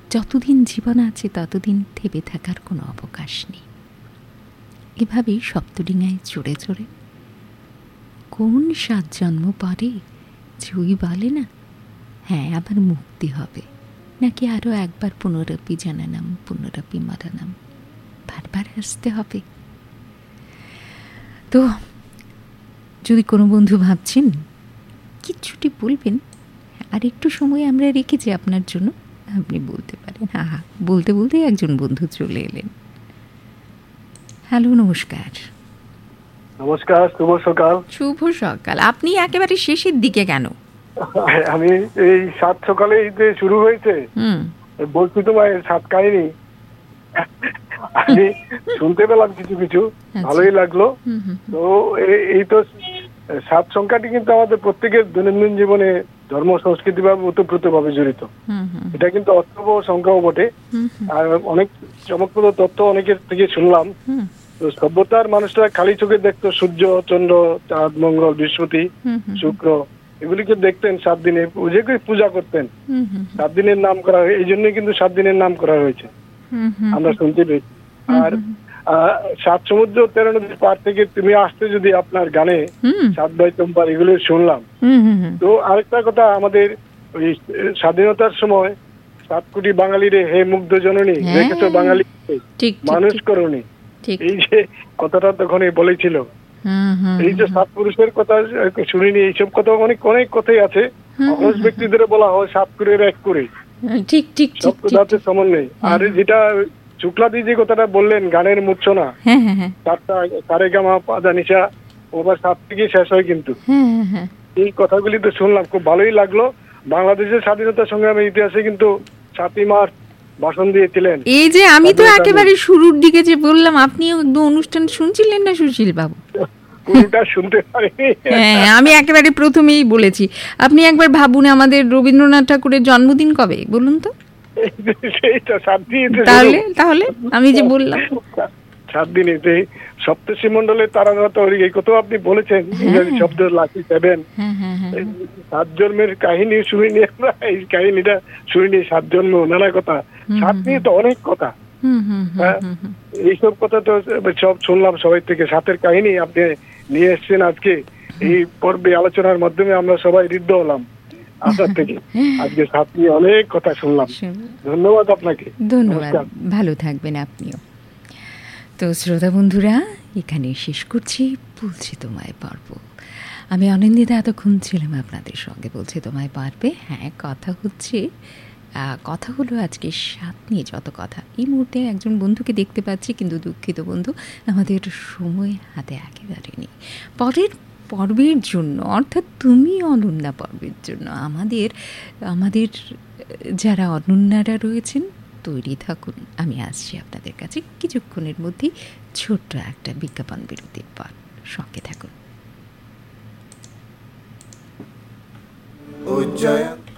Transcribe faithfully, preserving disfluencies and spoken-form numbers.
যতদিন জীবন আছে ততদিন থেমে থাকার কোনো অবকাশ নেই। এভাবেই সপ্তডিঙায় চড়ে চড়ে কোন সাত জন্ম পরে যে ওই বলে না, হ্যাঁ আবার মুক্তি হবে, নাকি আরও একবার পুনরাপি জানানাম পুনরাপি মরণম, বারবার আসতে হবে। তো যদি কোনো বন্ধু ভাবছেন কিচ্ছুটি বলবেন, আর একটু সময় আমরা রেখেছি আপনার জন্য, আপনি বলতে পারেন। হা হা বলতে বলতে একজন বন্ধু চলে এলেন। হ্যালো, নমস্কার। নমস্কার, শুভ সকাল। শুভ সকাল। আপনি একেবারে শেষের দিকে কেন? আমি এই সাত সকালে শুরু হয়েছে, বলছি তোমায় সাত কাহিনী, আমি শুনতে পেলাম কিছু কিছু, ভালোই লাগলো। তো এই তো সাত সংখ্যাটি কিন্তু আমাদের প্রত্যেকের দৈনন্দিন জীবনে ধর্ম সংস্কৃতি ভাবে ওতপ্রোত ভাবে জড়িত। এটা কিন্তু অর্থবহ সংখ্যাও বটে। আর অনেক চমকপ্রদ তথ্য অনেকের থেকে শুনলাম। তো সভ্যতার মানুষরা খালি চোখে দেখতো সূর্য, চন্দ্র, চাঁদ, মঙ্গল, বৃহস্পতি, শুক্র, এগুলিকে দেখতেন, সাত দিনে পূজা করতেন। সাত দিনের নাম করা হয়, এই জন্যই কিন্তু সাত দিনের নাম করা হয়েছে, আমরা শুনতে পেয়েছি। আর সাত সমুদ্র তেরো নদীর পার থেকে তুমি আসতে যদি আপনার গানে সাত ভাই তোমার এগুলো শুনলাম। তো আরেকটা কথা, আমাদের ওই স্বাধীনতার সময় সাত কোটি বাঙালিরে হে মুগ্ধ জননী রেখেছো বাঙালি মানুষ করনি, এই যে কথাটা তখনই বলেছিল। এই যে সাত পুরুষের কথা শুনিনি, এইসব কথা অনেক অনেক কথাই আছে। অনেক ব্যক্তিদের বলা হয় সাত করে এক করে, ঠিক ঠিক সব কথাতে সমান নেই। আর যেটা শুক্লাদি যে কথাটা বললেন গানের মূর্ছনা, সাতটা সারে গামা পাদা নিশা ওবার সাত থেকে শেষ হয়, কিন্তু এই কথাগুলি তো শুনলাম, খুব ভালোই লাগলো। বাংলাদেশের স্বাধীনতা সংগ্রামের ইতিহাসে কিন্তু সাতই মার্চ ভাষণ দিয়েছিলেন। এই যে আমি তো একেবারে শুরুর দিকে যে বললাম, আপনি অনুষ্ঠান শুনছিলেন না সুশীল বাবু? পুরোটা শুনতে পারিনি। হ্যাঁ, আমি একেবারে প্রথমেই বলেছি। আপনি একবার ভাবুন, আমাদের রবীন্দ্রনাথ ঠাকুরের জন্মদিন কবে বলুন তো? তাহলে তাহলে আমি যে বললাম সাত দিনে সপ্তর্ষি মন্ডলে তারা এই কথা আপনি বলেছেন, শব্দ লাকি সেভেন, সাত জন্মের কাহিনী শুনিনি আমরা, এই কাহিনীটা শুনিনি, সাত জন্ম নানা কথা, সাত নিয়ে তো অনেক কথা, এইসব কথা তো সব শুনলাম সবাই থেকে। সাতের কাহিনী আপনি নিয়ে এসছেন আজকে এই পর্বে, আলোচনার মাধ্যমে আমরা সবাই ঋদ্ধ হলাম আসার থেকে। আজকে সাত নিয়ে অনেক কথা শুনলাম। ধন্যবাদ আপনাকে। ধন্যবাদ, ভালো থাকবেন আপনিও। তো শ্রোতা বন্ধুরা, এখানে শেষ করছি বলছি তোমায় পারবো। আমি অনিন্দিতা এতক্ষণ ছিলাম আপনাদের সঙ্গে। বলছি তোমায় পারবে। হ্যাঁ, কথা হচ্ছে কথা হলো আজকে সাত নিয়ে যত কথা। এই মুহূর্তে একজন বন্ধুকে দেখতে পাচ্ছি, কিন্তু দুঃখিত বন্ধু, আমাদের সময় হাতে একেবারে নেই। পরের পর্বের জন্য, অর্থাৎ তুমি অনন্যা পর্বের জন্য আমাদের আমাদের যারা অনন্যারা রয়েছেন তৈরি থাকুন। আমি আসছি আপনাদের কাছে কিছুক্ষণের মধ্যেই, ছোট্ট একটা বিজ্ঞাপন বিরতির পর। সঙ্গে থাকুন।